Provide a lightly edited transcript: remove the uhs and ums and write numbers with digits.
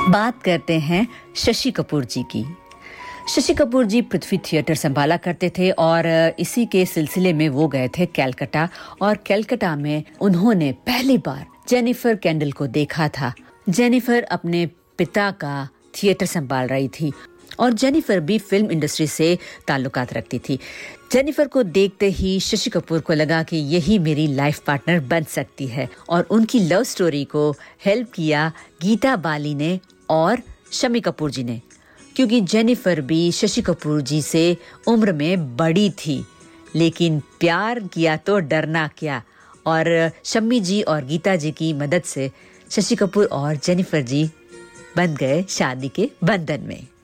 बात करते हैं शशि कपूर जी की। शशि कपूर जी पृथ्वी थिएटर संभाला करते थे और इसी के सिलसिले में वो गए थे कलकत्ता और कलकत्ता में उन्होंने पहली बार जेनिफर केंडल को देखा था। जेनिफर अपने पिता का थिएटर संभाल रही थी और जेनिफर भी फिल्म इंडस्ट्री से ताल्लुकात रखती थी। जेनिफर को देखते ही शशि कपूर को लगा कि यही मेरी लाइफ पार्टनर बन सकती है और उनकी लव स्टोरी को हेल्प किया गीता बाली ने और शम्मी कपूर जी ने, क्योंकि जेनिफर भी शशि कपूर जी से उम्र में बड़ी थी, लेकिन प्यार किया तो डरना क्या। और शम्मी जी और गीता जी की मदद से शशि कपूर और जेनिफर जी बन गए शादी के बंधन में।